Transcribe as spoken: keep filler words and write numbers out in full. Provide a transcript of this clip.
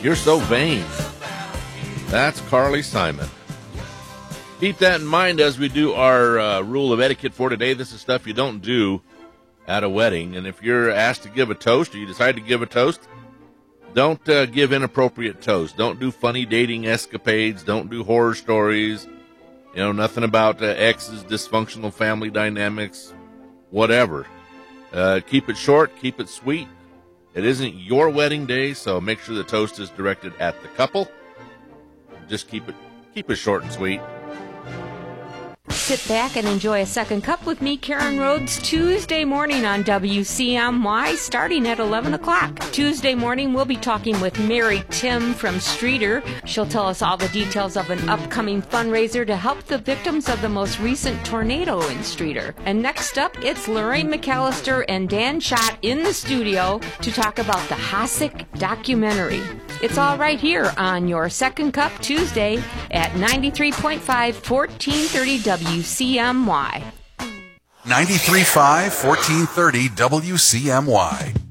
You're so vain. That's Carly Simon. Keep that in mind as we do our uh, rule of etiquette for today. This is stuff you don't do at a wedding. And if you're asked to give a toast or you decide to give a toast, don't uh, give inappropriate toast. Don't do funny dating escapades. Don't do horror stories. You know, nothing about uh, exes, dysfunctional family dynamics, whatever. Uh, keep it short. Keep it sweet. It isn't your wedding day, so make sure the toast is directed at the couple. Just keep it keep it short and sweet. Sit back and enjoy a second cup with me, Karen Rhodes, Tuesday morning on W C M Y, starting at eleven o'clock. Tuesday morning, we'll be talking with Mary Tim from Streator. She'll tell us all the details of an upcoming fundraiser to help the victims of the most recent tornado in Streator. And next up, it's Lorraine McAllister and Dan Schott in the studio to talk about the Hasek documentary. It's all right here on your Second Cup Tuesday at ninety-three point five, fourteen thirty W C M Y. ninety-three point five, fourteen thirty W C M Y.